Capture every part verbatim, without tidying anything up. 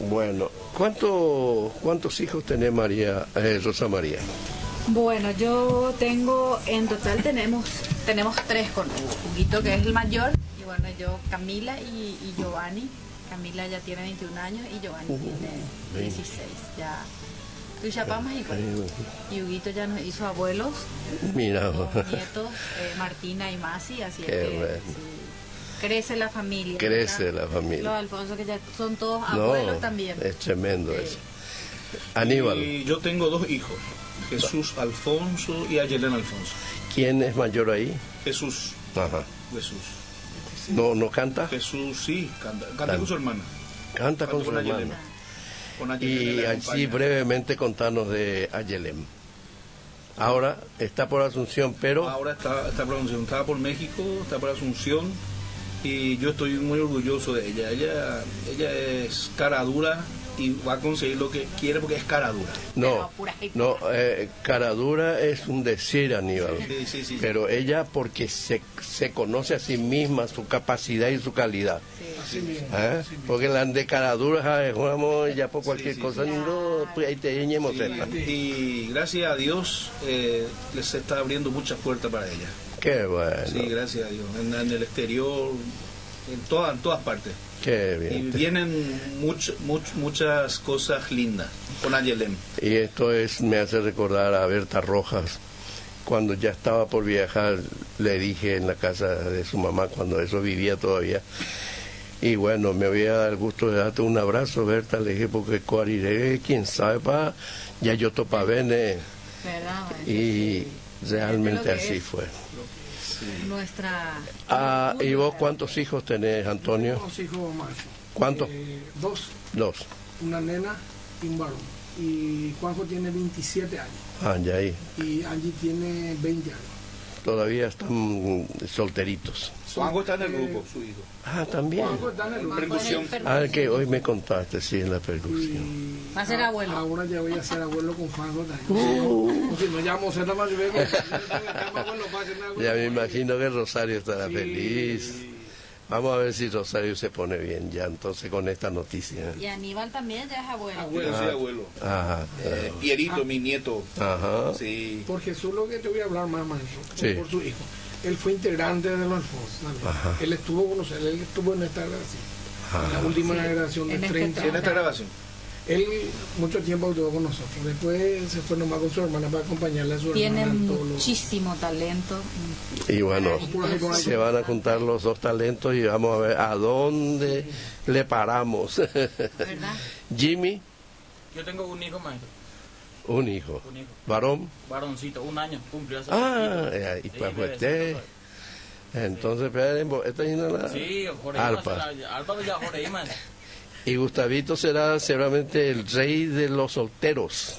Bueno, ¿cuánto, ¿cuántos hijos tenés, María, eh, Rosa María? Bueno, yo tengo, en total tenemos tenemos tres con Hugo. Huguito, que es el mayor, y bueno, yo, Camila y, y Giovanni. Camila ya tiene veintiún años y Giovanni uh, tiene dieciséis. Ya, tú ya pamas y y Huguito ya nos hizo abuelos. Mira, nietos, eh, Martina y Masi, así es que bueno. Sí, crece la familia. Crece ¿verdad? la familia. Los Alfonso, que ya son todos abuelos no, también. Es tremendo sí. Eso. Aníbal. Y yo tengo dos hijos, Jesús Alfonso y Ayelen Alfonso. ¿Quién es mayor ahí? Jesús. Ajá. Jesús. ¿No, no canta? Jesús sí, canta, canta, canta. con su hermana. Canta con, con su Ayelen. hermana. Con Ayelen y así brevemente contanos de Ayelen. Ahora está por Asunción, pero... Ahora está, está por Asunción, está por México, está por Asunción, y yo estoy muy orgulloso de ella. Ella, ella es cara dura y va a conseguir lo que quiere porque es cara dura. No, no, eh, cara dura es un decir, Aníbal. Sí, sí, sí, pero sí. Ella porque se, se conoce a sí misma, su capacidad y su calidad. Sí. Así mismo, ¿Eh? así mismo. Porque la de cara dura, jugamos ya por cualquier sí, sí, cosa, sí. No, pues ahí te ñemos. Sí, y gracias a Dios eh, les está abriendo muchas puertas para ella. Qué bueno. Sí, gracias a Dios. En, en el exterior, en, toda, en todas partes. Qué bien. Y vienen much, much, muchas cosas lindas con Ayelen. Y esto es me hace recordar a Berta Rojas. Cuando ya estaba por viajar, le dije en la casa de su mamá, cuando eso vivía todavía, y bueno, me había dado el gusto de darte un abrazo, Berta, le dije, porque Coariré, quién sabe, pa, ya yo topa bene. ¿Verdad? Y realmente así fue. Sí. Nuestra... Ah, ¿y vos cuántos hijos tenés, Antonio? Dos hijos machos. ¿Cuántos? Eh, dos. Dos. Una nena y un varón. Y Juanjo tiene veintisiete años. Ah, ya ahí. Y Angie tiene veinte años. Todavía están solteritos. Juanjo está en el grupo, su hijo. Ah, también. Juanjo está en el grupo. Percusión. Ah, que hoy me contaste, sí, en la percusión. Y va a ser abuelo. Ahora ya voy a ser abuelo con Juanjo también. Uh. O si no llamo a ser más ya me imagino que Rosario estará sí. feliz. Vamos a ver si Rosario se pone bien ya entonces con esta noticia. Y Aníbal también ya es abuelo. Abuelo, ah, sí, abuelo. Ajá. Eh, Pierito, ah. mi nieto. Ajá. Sí. Por Jesús lo que te voy a hablar más, maestro, sí. por su hijo. Él fue integrante de los Alfonso. Él estuvo con nosotros, él estuvo en esta grabación. Ajá. En la última sí. grabación de en treinta. Este en esta grabación. Él mucho tiempo estuvo con nosotros. Después se fue nomás con su hermana para acompañarle a su Tiene hermana. Tiene muchísimo talento. Y bueno, se van a juntar los dos talentos y vamos a ver a dónde sí. le paramos. ¿Verdad? Jimmy. Yo tengo un hijo, maestro. Un hijo. Un hijo. ¿Varón? Varoncito, un año cumplió hace Ah, ya, y pues usted. Entonces, esperen, ¿esta es la sí, Jorge Alpa? Alpa ya Jorge Iman. Y Gustavito será seguramente el rey de los solteros.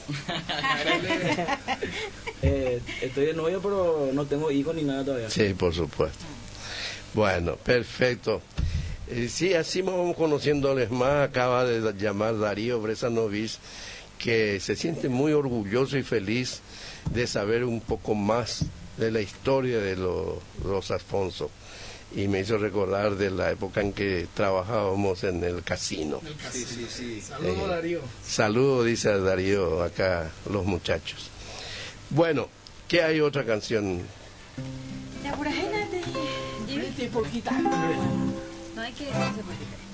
eh, estoy de novio, pero no tengo hijos ni nada todavía. Sí, por supuesto. Bueno, perfecto. Eh, sí, así vamos conociéndoles más. Acaba de llamar Darío Bresanovic, que se siente muy orgulloso y feliz de saber un poco más de la historia de los, los Alfonso. Y me hizo recordar de la época en que trabajábamos en el casino. El casino. Sí, sí, sí. Saludos, eh, Darío. Saludos, dice Darío, acá los muchachos. Bueno, ¿qué hay otra canción? La uragena de... Por quitar. No hay que...